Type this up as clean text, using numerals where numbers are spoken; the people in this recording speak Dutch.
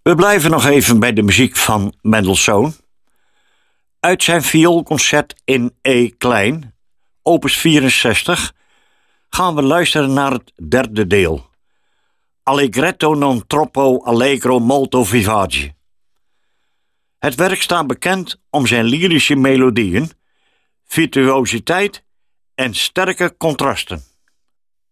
We blijven nog even bij de muziek van Mendelssohn. Uit zijn vioolconcert in E klein, opus 64, gaan we luisteren naar het derde deel. Allegretto non troppo allegro molto vivace. Het werk staat bekend om zijn lyrische melodieën, virtuositeit en sterke contrasten.